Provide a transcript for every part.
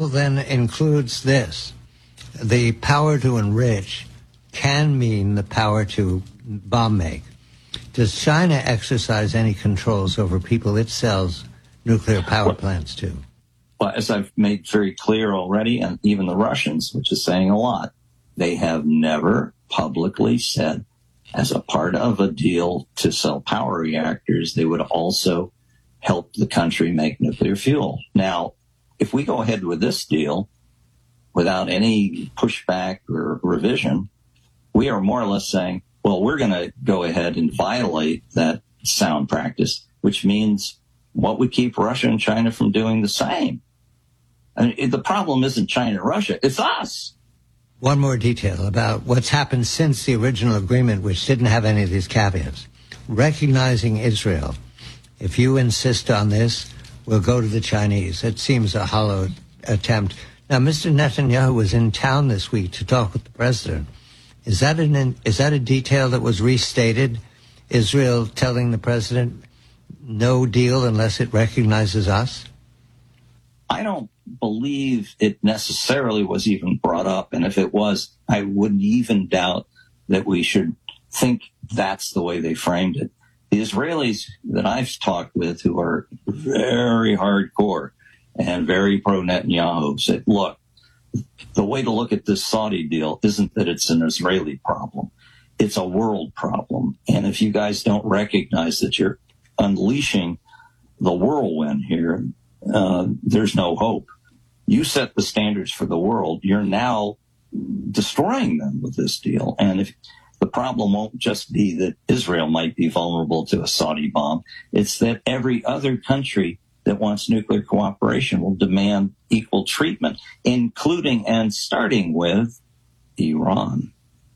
rule then includes this. The power to enrich can mean the power to bomb make. Does China exercise any controls over people it sells nuclear power plants to? Well, as I've made very clear already, and even the Russians, which is saying a lot, they have never publicly said, as a part of a deal to sell power reactors, they would also help the country make nuclear fuel. Now, if we go ahead with this deal without any pushback or revision, we are more or less saying, well, we're going to go ahead and violate that sound practice, which means what would keep Russia and China from doing the same? I mean, the problem isn't China and Russia, it's us. One more detail about what's happened since the original agreement, which didn't have any of these caveats. Recognizing Israel, if you insist on this, we'll go to the Chinese. It seems a hollow attempt. Now, Mr. Netanyahu was in town this week to talk with the president. Is that a detail that was restated? Israel telling the president no deal unless it recognizes us? I don't believe it necessarily was even brought up. And if it was, I wouldn't even doubt that we should think that's the way they framed it. The Israelis that I've talked with, who are very hardcore and very pro-Netanyahu, said, look, the way to look at this Saudi deal isn't that it's an Israeli problem. It's a world problem. And if you guys don't recognize that you're unleashing the whirlwind here, there's no hope. You set the standards for the world. You're now destroying them with this deal. And if the problem won't just be that Israel might be vulnerable to a Saudi bomb, it's that every other country that wants nuclear cooperation will demand equal treatment, including and starting with Iran.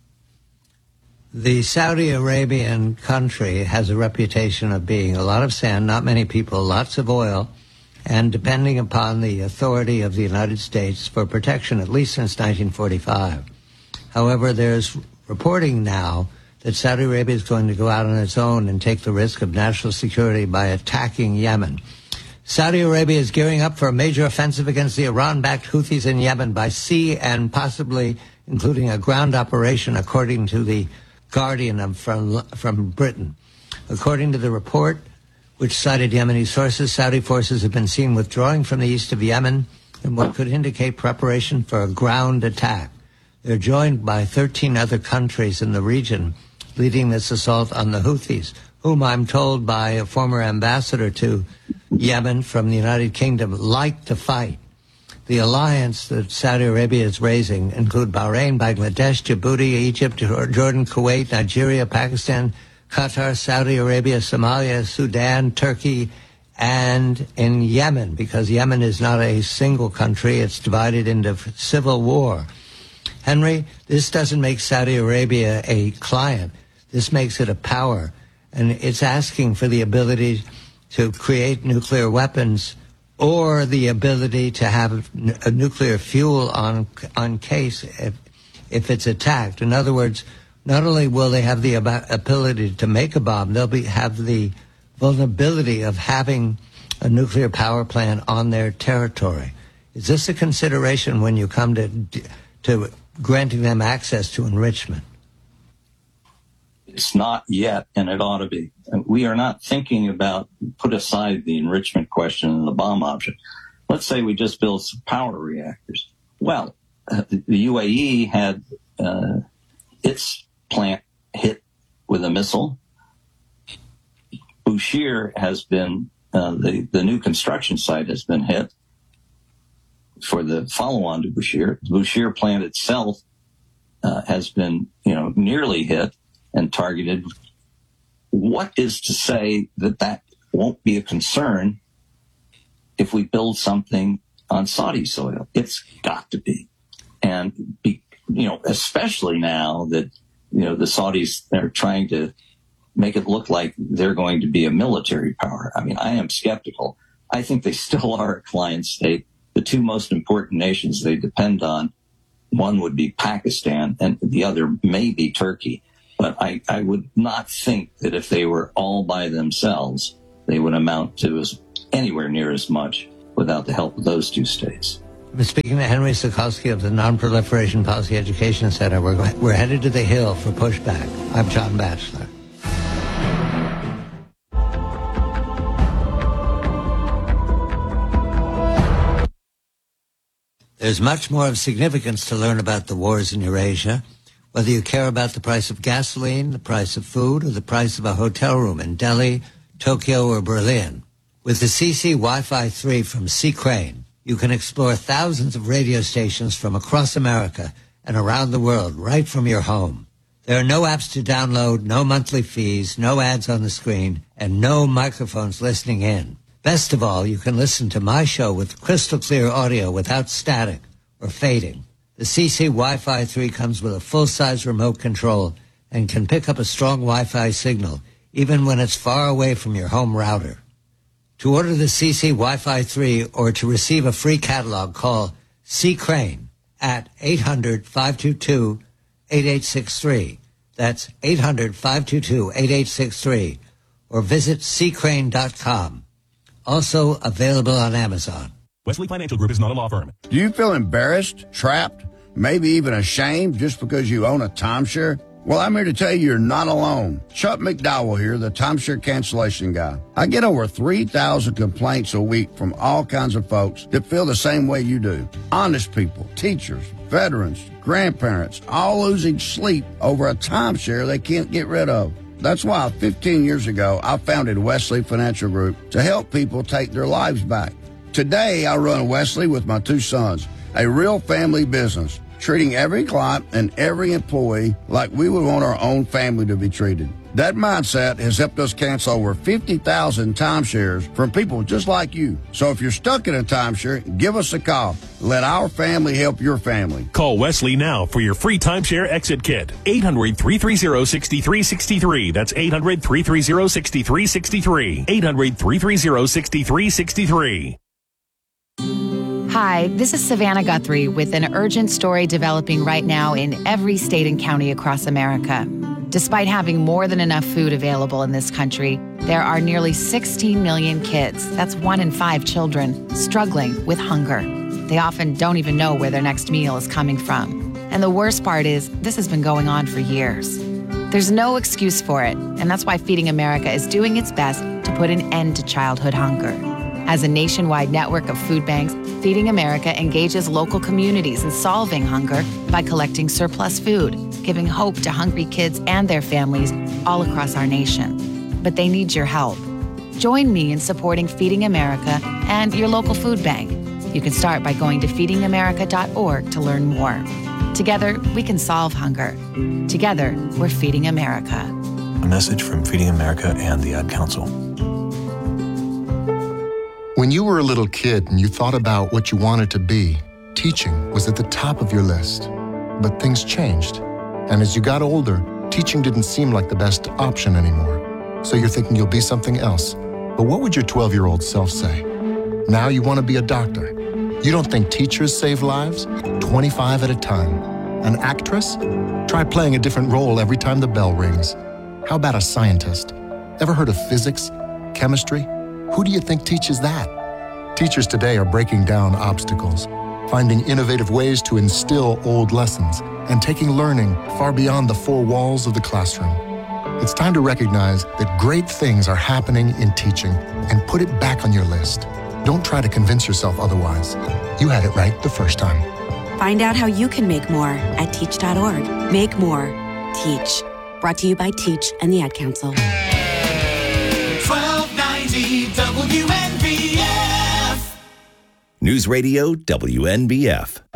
The Saudi Arabian country has a reputation of being a lot of sand, not many people, lots of oil, and depending upon the authority of the United States for protection, at least since 1945. However, there's reporting now that Saudi Arabia is going to go out on its own and take the risk of national security by attacking Yemen. Saudi Arabia is gearing up for a major offensive against the Iran-backed Houthis in Yemen by sea and possibly including a ground operation, according to the Guardian from Britain. According to the report, which cited Yemeni sources, Saudi forces have been seen withdrawing from the east of Yemen in what could indicate preparation for a ground attack. They're joined by 13 other countries in the region leading this assault on the Houthis, whom I'm told by a former ambassador to Yemen from the United Kingdom like to fight. The alliance that Saudi Arabia is raising include Bahrain, Bangladesh, Djibouti, Egypt, Jordan, Kuwait, Nigeria, Pakistan, Qatar, Saudi Arabia, Somalia, Sudan, Turkey, and in Yemen, because Yemen is not a single country. It's divided into civil war. Henry, this doesn't make Saudi Arabia a client. This makes it a power. And it's asking for the ability to create nuclear weapons or the ability to have a nuclear fuel on case if it's attacked. In other words, not only will they have the ability to make a bomb, they'll have the vulnerability of having a nuclear power plant on their territory. Is this a consideration when you come to granting them access to enrichment? It's not yet, and it ought to be. We are not thinking about put aside the enrichment question and the bomb option. Let's say we just build some power reactors. Well, the UAE had its plant hit with a missile. Bushehr has been, the new construction site has been hit for the follow-on to Bushehr. The Bushehr plant itself has been, nearly hit and targeted. What is to say that that won't be a concern if we build something on Saudi soil? It's got to be. And, especially now that, the Saudis are trying to make it look like they're going to be a military power. I mean, I am skeptical. I think they still are a client state. The two most important nations they depend on, one would be Pakistan and the other may be Turkey. But I would not think that if they were all by themselves, they would amount to anywhere near as much without the help of those two states. I'm speaking to Henry Sikorsky of the Non-Proliferation Policy Education Center. We're headed to the Hill for pushback. I'm John Batchelor. There's much more of significance to learn about the wars in Eurasia, whether you care about the price of gasoline, the price of food, or the price of a hotel room in Delhi, Tokyo, or Berlin. With the CC Wi-Fi 3 from C. Crane, you can explore thousands of radio stations from across America and around the world right from your home. There are no apps to download, no monthly fees, no ads on the screen, and no microphones listening in. Best of all, you can listen to my show with crystal clear audio without static or fading. The CC Wi-Fi 3 comes with a full-size remote control and can pick up a strong Wi-Fi signal even when it's far away from your home router. To order the CC Wi-Fi 3 or to receive a free catalog, call C. Crane at 800-522-8863. That's 800-522-8863. Or visit ccrane.com. Also available on Amazon. Wesley Financial Group is not a law firm. Do you feel embarrassed, trapped, maybe even ashamed just because you own a timeshare? Well, I'm here to tell you you're not alone. Chuck McDowell here, the timeshare cancellation guy. I get over 3,000 complaints a week from all kinds of folks that feel the same way you do. Honest people, teachers, veterans, grandparents, all losing sleep over a timeshare they can't get rid of. That's why 15 years ago, I founded Wesley Financial Group to help people take their lives back. Today, I run Wesley with my two sons, a real family business, treating every client and every employee like we would want our own family to be treated. That mindset has helped us cancel over 50,000 timeshares from people just like you. So if you're stuck in a timeshare, give us a call. Let our family help your family. Call Wesley now for your free timeshare exit kit. 800-330-6363. That's 800-330-6363. 800-330-6363. Hi, this is Savannah Guthrie with an urgent story developing right now in every state and county across America. Despite having more than enough food available in this country, there are nearly 16 million kids, that's 1 in 5 children, struggling with hunger. They often don't even know where their next meal is coming from. And the worst part is, this has been going on for years. There's no excuse for it, and that's why Feeding America is doing its best to put an end to childhood hunger. As a nationwide network of food banks, Feeding America engages local communities in solving hunger by collecting surplus food, giving hope to hungry kids and their families all across our nation. But they need your help. Join me in supporting Feeding America and your local food bank. You can start by going to feedingamerica.org to learn more. Together, we can solve hunger. Together, we're Feeding America. A message from Feeding America and the Ad Council. When you were a little kid and you thought about what you wanted to be, teaching was at the top of your list. But things changed. And as you got older, teaching didn't seem like the best option anymore. So you're thinking you'll be something else. But what would your 12-year-old self say? Now you want to be a doctor. You don't think teachers save lives? 25 at a time. An actress? Try playing a different role every time the bell rings. How about a scientist? Ever heard of physics, chemistry? Who do you think teaches that? Teachers today are breaking down obstacles, finding innovative ways to instill old lessons, and taking learning far beyond the four walls of the classroom. It's time to recognize that great things are happening in teaching and put it back on your list. Don't try to convince yourself otherwise. You had it right the first time. Find out how you can make more at teach.org. Make more. Teach. Brought to you by Teach and the Ad Council. 1290 WNBF. News Radio WNBF.